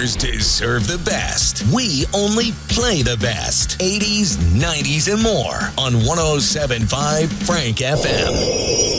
listeners deserve the best. We only play the best. 80s, 90s, and more on 107.5 Frank FM.